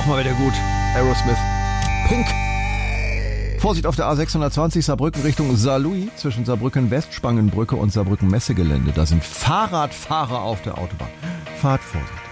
mal wieder gut. Aerosmith. Pink. Vorsicht auf der A620 Saarbrücken Richtung Saarlouis zwischen Saarbrücken Westspangenbrücke und Saarbrücken Messegelände. Da sind Fahrradfahrer auf der Autobahn. Fahrt Vorsicht.